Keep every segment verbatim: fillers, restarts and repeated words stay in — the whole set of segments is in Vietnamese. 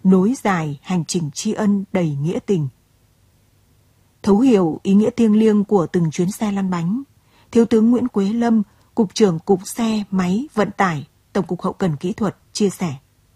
nối dài hành trình tri ân đầy nghĩa tình. Thấu hiểu ý nghĩa thiêng liêng của từng chuyến xe lăn bánh, Thiếu tướng Nguyễn Quế Lâm, Cục trưởng Cục Xe, Máy, Vận tải, Tổng cục Hậu cần Kỹ thuật chia sẻ.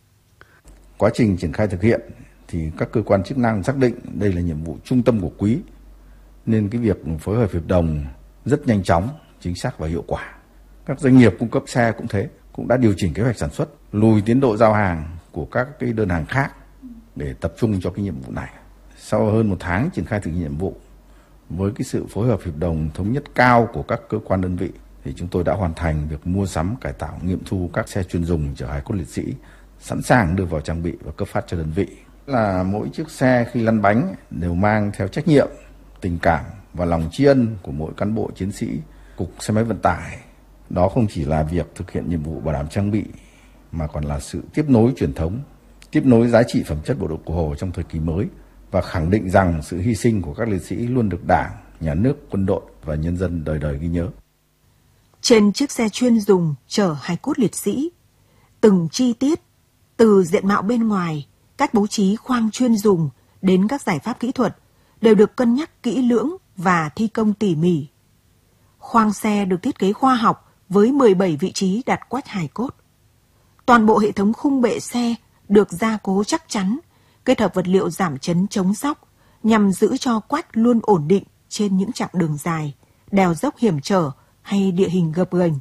Quá trình triển khai thực hiện thì các cơ quan chức năng xác định đây là nhiệm vụ trung tâm của quý, nên cái việc phối hợp hiệp đồng rất nhanh chóng, chính xác và hiệu quả. Các doanh nghiệp cung cấp xe cũng thế, cũng đã điều chỉnh kế hoạch sản xuất, lùi tiến độ giao hàng của các cái đơn hàng khác để tập trung cho cái nhiệm vụ này. Sau hơn một tháng triển khai thực hiện nhiệm vụ, với cái sự phối hợp hiệp đồng thống nhất cao của các cơ quan đơn vị, thì chúng tôi đã hoàn thành việc mua sắm, cải tạo, nghiệm thu các xe chuyên dùng chở hài cốt liệt sĩ, sẵn sàng đưa vào trang bị và cấp phát cho đơn vị. Là mỗi chiếc xe khi lăn bánh đều mang theo trách nhiệm, tình cảm và lòng tri ân của mỗi cán bộ chiến sĩ Cục Xe Máy Vận tải. Đó không chỉ là việc thực hiện nhiệm vụ bảo đảm trang bị, mà còn là sự tiếp nối truyền thống, tiếp nối giá trị phẩm chất bộ đội Cụ Hồ trong thời kỳ mới, và khẳng định rằng sự hy sinh của các liệt sĩ luôn được Đảng, Nhà nước, quân đội và nhân dân đời đời ghi nhớ. Trên chiếc xe chuyên dùng chở hài cốt liệt sĩ, từng chi tiết, từ diện mạo bên ngoài, cách bố trí khoang chuyên dùng đến các giải pháp kỹ thuật đều được cân nhắc kỹ lưỡng và thi công tỉ mỉ. Khoang xe được thiết kế khoa học với mười bảy vị trí đặt quách hài cốt. Toàn bộ hệ thống khung bệ xe được gia cố chắc chắn, kết hợp vật liệu giảm chấn chống sóc nhằm giữ cho quách luôn ổn định trên những chặng đường dài, đèo dốc hiểm trở hay địa hình gập ghềnh.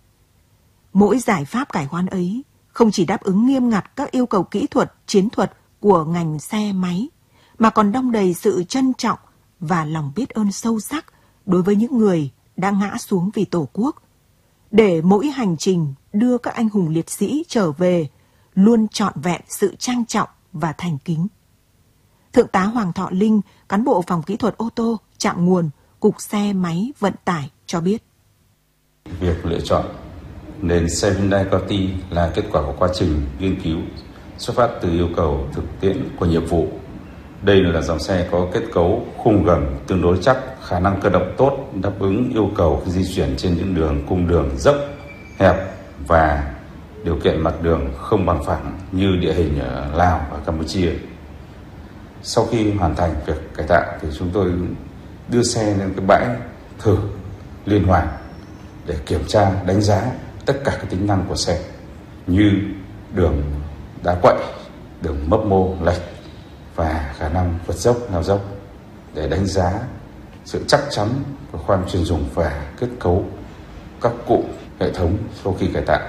Mỗi giải pháp cải hoán ấy không chỉ đáp ứng nghiêm ngặt các yêu cầu kỹ thuật, chiến thuật của ngành xe máy, mà còn đong đầy sự trân trọng và lòng biết ơn sâu sắc đối với những người đã ngã xuống vì Tổ quốc, để mỗi hành trình đưa các anh hùng liệt sĩ trở về luôn trọn vẹn sự trang trọng và thành kính. Thượng tá Hoàng Thọ Linh, cán bộ phòng kỹ thuật ô tô, trạm nguồn, Cục Xe Máy Vận tải cho biết. Việc lựa chọn nền xe Hyundai Coty là kết quả của quá trình nghiên cứu xuất phát từ yêu cầu thực tiễn của nhiệm vụ. Đây là dòng xe có kết cấu khung gầm tương đối chắc, khả năng cơ động tốt, đáp ứng yêu cầu khi di chuyển trên những đường cung đường dốc, hẹp và điều kiện mặt đường không bằng phẳng như địa hình ở Lào và Campuchia. Sau khi hoàn thành việc cải tạo thì chúng tôi đưa xe lên cái bãi thử liên hoàn để kiểm tra, đánh giá tất cả các tính năng của xe như đường đá quậy, đường mấp mô lệch và khả năng vượt dốc, leo dốc, để đánh giá sự chắc chắn của khoang chuyên dùng và kết cấu các cụm hệ thống sau khi cải tạo.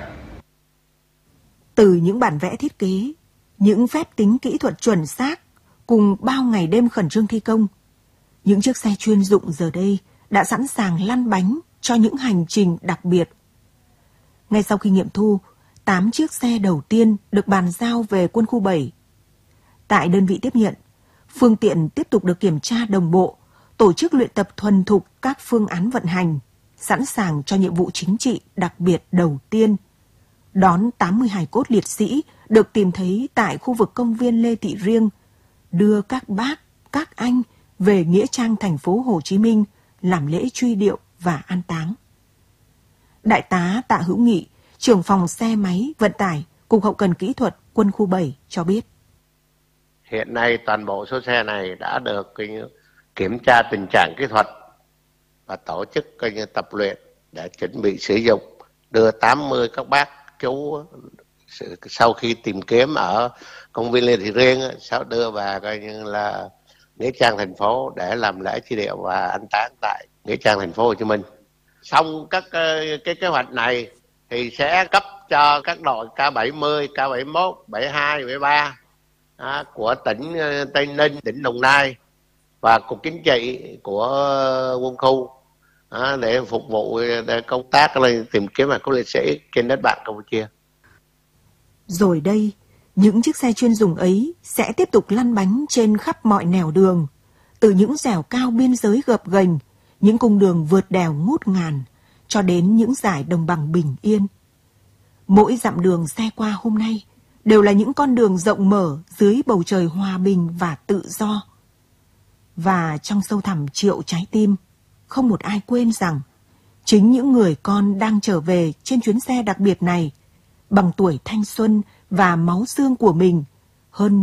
Từ những bản vẽ thiết kế, những phép tính kỹ thuật chuẩn xác cùng bao ngày đêm khẩn trương thi công, những chiếc xe chuyên dụng giờ đây đã sẵn sàng lăn bánh cho những hành trình đặc biệt. Ngay sau khi nghiệm thu, tám chiếc xe đầu tiên được bàn giao về quân khu bảy. Tại đơn vị tiếp nhận, phương tiện tiếp tục được kiểm tra đồng bộ, tổ chức luyện tập thuần thục các phương án vận hành, sẵn sàng cho nhiệm vụ chính trị đặc biệt đầu tiên, đón tám mươi hài cốt liệt sĩ được tìm thấy tại khu vực công viên Lê Thị Riêng, đưa các bác, các anh về nghĩa trang thành phố Hồ Chí Minh làm lễ truy điệu và an táng. Đại tá Tạ Hữu Nghị, trưởng phòng xe máy vận tải, Cục Hậu cần Kỹ thuật Quân khu bảy cho biết. Hiện nay toàn bộ số xe này đã được kiểm tra tình trạng kỹ thuật và tổ chức tập luyện để chuẩn bị sử dụng, đưa tám mươi các bác chú sau khi tìm kiếm ở công viên Lê Thị Riêng sau đưa vào coi như là nghĩa trang thành phố để làm lễ truy điệu và an táng tại nghĩa trang thành phố Hồ Chí Minh. Xong các cái kế hoạch này thì sẽ cấp cho các đội K bảy mươi, K bảy mươi mốt, bảy mươi hai, bảy mươi ba à, của tỉnh Tây Ninh, tỉnh Đồng Nai và Cục Chính trị của quân khu à, để phục vụ để công tác tìm kiếm hài cốt liệt sĩ trên đất bạn Campuchia. Rồi đây, những chiếc xe chuyên dùng ấy sẽ tiếp tục lăn bánh trên khắp mọi nẻo đường, từ những dẻo cao biên giới gập ghềnh, những cung đường vượt đèo ngút ngàn, cho đến những dải đồng bằng bình yên. Mỗi dặm đường xe qua hôm nay đều là những con đường rộng mở dưới bầu trời hòa bình và tự do. Và trong sâu thẳm triệu trái tim, không một ai quên rằng chính những người con đang trở về trên chuyến xe đặc biệt này, bằng tuổi thanh xuân và máu xương của mình, hơn